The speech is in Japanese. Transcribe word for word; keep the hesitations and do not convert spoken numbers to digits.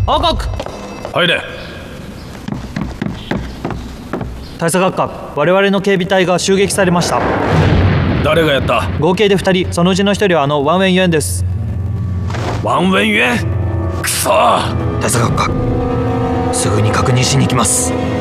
報告。 入れ。 大佐閣下、我々の警備隊が襲撃されました。 誰がやった？ 合計でふたり、そのうちのひとりはあのワンウェンユエンです。 ワンウェンユエン？くそー。 大佐閣下、すぐに確認しに行きます。